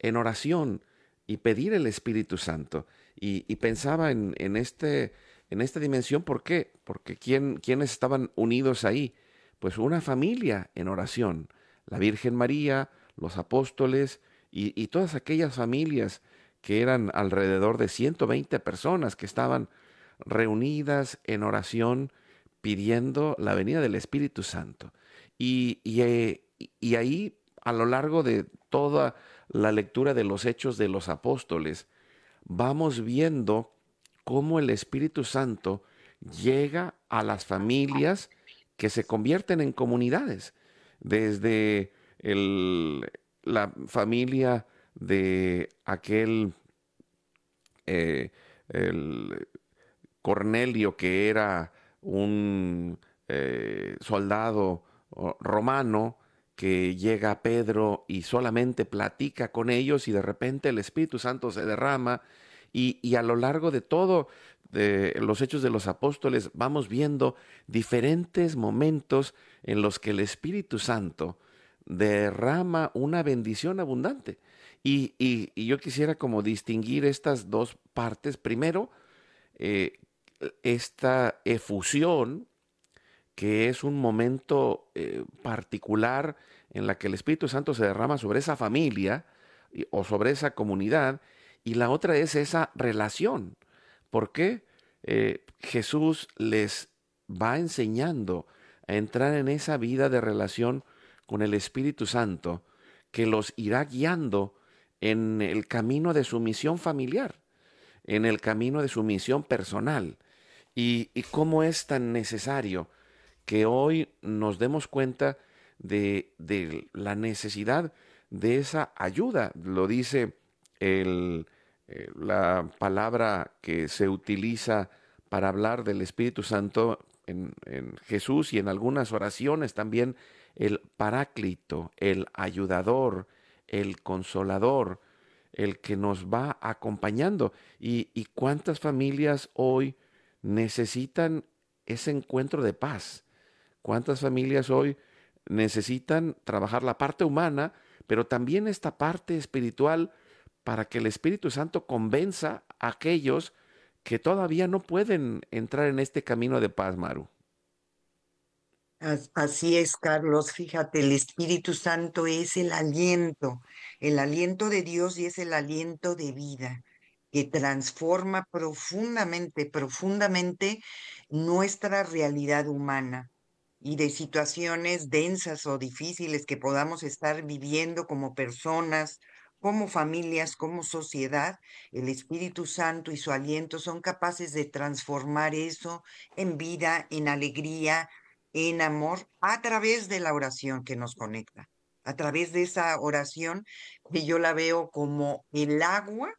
en oración y pedir el Espíritu Santo. Y pensaba en esta dimensión, ¿por qué? Porque ¿quiénes estaban unidos ahí? Pues una familia en oración, la Virgen María, los apóstoles y todas aquellas familias que eran alrededor de 120 personas que estaban reunidas en oración pidiendo la venida del Espíritu Santo. Y ahí, a lo largo de toda la lectura de los hechos de los apóstoles, vamos viendo cómo el Espíritu Santo llega a las familias que se convierten en comunidades. Desde la familia de aquel eh, el Cornelio, que era un soldado romano, que llega a Pedro y solamente platica con ellos y de repente el Espíritu Santo se derrama y a lo largo de todo de los hechos de los apóstoles vamos viendo diferentes momentos en los que el Espíritu Santo derrama una bendición abundante. Y yo quisiera como distinguir estas dos partes. Primero, eh, esta efusión, que es un momento particular en la que el Espíritu Santo se derrama sobre esa familia o sobre esa comunidad, y la otra es esa relación. ¿Por qué? Jesús les va enseñando a entrar en esa vida de relación con el Espíritu Santo, que los irá guiando en el camino de su misión familiar, en el camino de su misión personal. Y cómo es tan necesario que hoy nos demos cuenta de la necesidad de esa ayuda. Lo dice la palabra que se utiliza para hablar del Espíritu Santo en Jesús y en algunas oraciones también, el paráclito, el ayudador, el consolador, el que nos va acompañando. Y cuántas familias hoy necesitan ese encuentro de paz. ¿Cuántas familias hoy necesitan trabajar la parte humana, pero también esta parte espiritual para que el Espíritu Santo convenza a aquellos que todavía no pueden entrar en este camino de paz, Maru? Así es, Carlos. Fíjate, el Espíritu Santo es el aliento de Dios y es el aliento de vida que transforma profundamente, profundamente nuestra realidad humana y de situaciones densas o difíciles que podamos estar viviendo como personas, como familias, como sociedad. El Espíritu Santo y su aliento son capaces de transformar eso en vida, en alegría, en amor, a través de la oración que nos conecta, a través de esa oración que yo la veo como el agua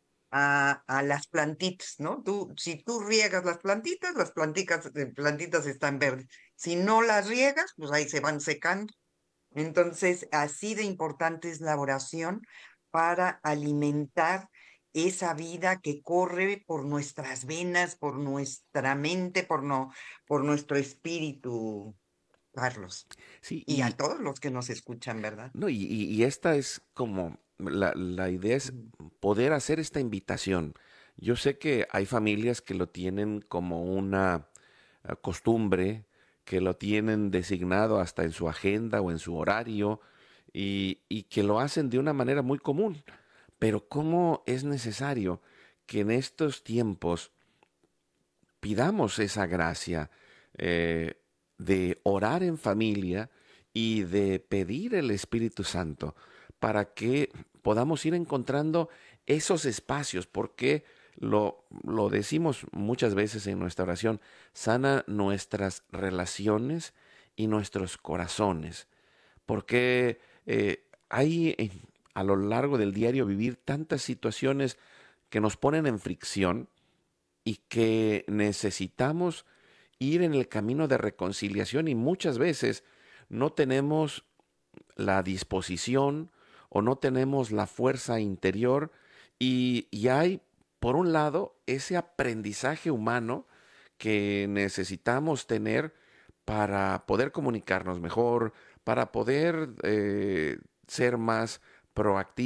a las plantitas, ¿no? Si tú riegas las plantitas están verdes. Si no las riegas, pues ahí se van secando. Entonces, así de importante es la oración para alimentar esa vida que corre por nuestras venas, por nuestra mente, por nuestro espíritu, Carlos. Sí, Y a todos los que nos escuchan, ¿verdad? no, y esta es como la idea es Ujú. poder hacer esta invitación. Yo sé que hay familias que lo tienen como una costumbre, que lo tienen designado hasta en su agenda o en su horario y que lo hacen de una manera muy común. Pero ¿cómo es necesario que en estos tiempos pidamos esa gracia de orar en familia y de pedir el Espíritu Santo para que podamos ir encontrando esos espacios? Porque lo decimos muchas veces en nuestra oración, sana nuestras relaciones y nuestros corazones. Porque hay a lo largo del diario vivir tantas situaciones que nos ponen en fricción y que necesitamos ir en el camino de reconciliación, y muchas veces no tenemos la disposición o no tenemos la fuerza interior, y hay, por un lado, ese aprendizaje humano que necesitamos tener para poder comunicarnos mejor, para poder ser más proactivos